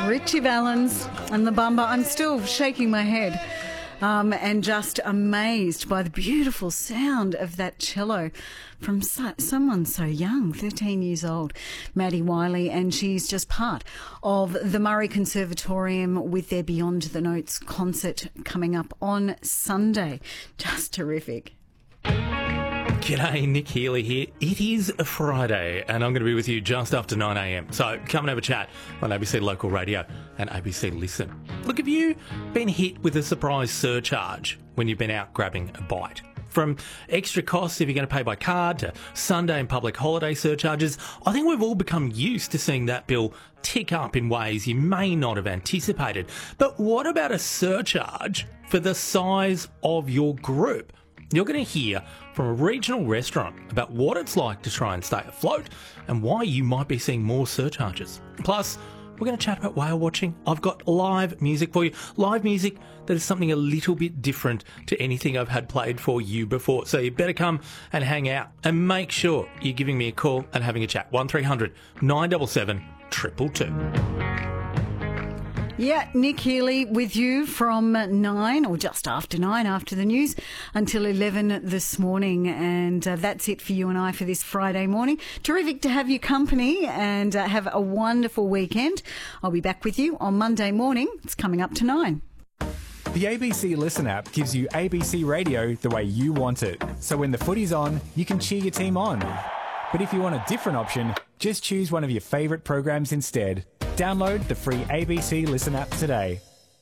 Richie Valens and the Bumba. I'm still shaking my head and just amazed by the beautiful sound of that cello from someone so young, 13 years old, Maddie Wiley, and she's just part of the Murray Conservatorium with their Beyond the Notes concert coming up on Sunday. Just terrific. G'day, Nick Healy here. It is a Friday and I'm going to be with you just after 9 a.m. So come and have a chat on ABC Local Radio and ABC Listen. Look, have you been hit with a surprise surcharge when you've been out grabbing a bite? From extra costs if you're going to pay by card to Sunday and public holiday surcharges, I think we've all become used to seeing that bill tick up in ways you may not have anticipated. But what about a surcharge for the size of your group? You're going to hear from a regional restaurant about what it's like to try and stay afloat and why you might be seeing more surcharges. Plus, we're going to chat about whale watching. I've got live music for you. Live music that is something a little bit different to anything I've had played for you before. So you better come and hang out and make sure you're giving me a call and having a chat. 1300 977 222. Yeah, Nick Healy with you from 9 or just after 9 after the news until 11 this morning. And that's it for you and I for this Friday morning. Terrific to have your company and have a wonderful weekend. I'll be back with you on Monday morning. It's coming up to 9. The ABC Listen app gives you ABC radio the way you want it. So when the footy's on, you can cheer your team on. But if you want a different option, just choose one of your favourite programs instead. Download the free ABC Listen app today.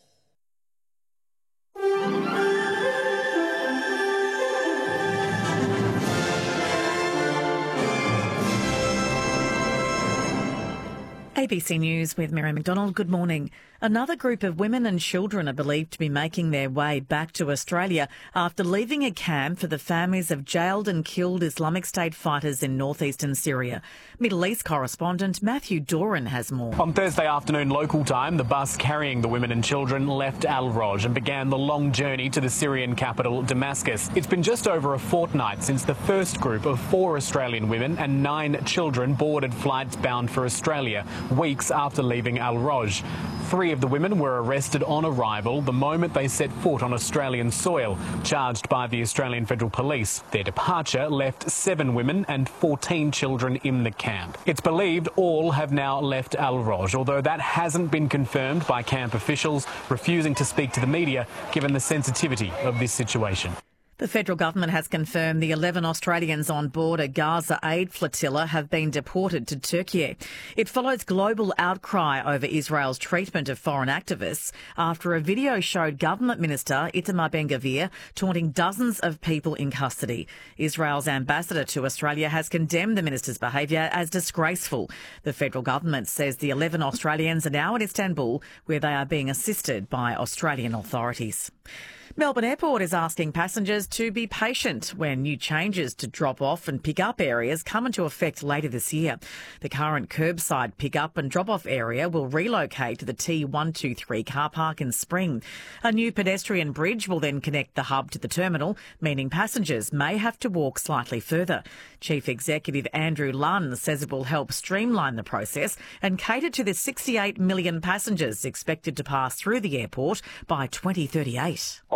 ABC News with Mary McDonald. Good morning. Another group of women and children are believed to be making their way back to Australia after leaving a camp for the families of jailed and killed Islamic State fighters in northeastern Syria. Middle East correspondent Matthew Doran has more. On Thursday afternoon local time, the bus carrying the women and children left Al Roj and began the long journey to the Syrian capital, Damascus. It's been just over a fortnight since the first group of 4 Australian women and 9 children boarded flights bound for Australia, weeks after leaving Al Roj. 3 of the women were arrested on arrival the moment they set foot on Australian soil, charged by the Australian Federal Police. Their departure left 7 women and 14 children in the camp. It's believed all have now left Al Roj, although that hasn't been confirmed by camp officials, refusing to speak to the media given the sensitivity of this situation. The federal government has confirmed the 11 Australians on board a Gaza aid flotilla have been deported to Turkey. It follows global outcry over Israel's treatment of foreign activists after a video showed Government Minister Itamar Ben-Gvir taunting dozens of people in custody. Israel's ambassador to Australia has condemned the minister's behaviour as disgraceful. The federal government says the 11 Australians are now in Istanbul, where they are being assisted by Australian authorities. Melbourne Airport is asking passengers to be patient when new changes to drop-off and pick-up areas come into effect later this year. The current curbside pick-up and drop-off area will relocate to the T123 car park in spring. A new pedestrian bridge will then connect the hub to the terminal, meaning passengers may have to walk slightly further. Chief Executive Andrew Lunn says it will help streamline the process and cater to the 68 million passengers expected to pass through the airport by 2038.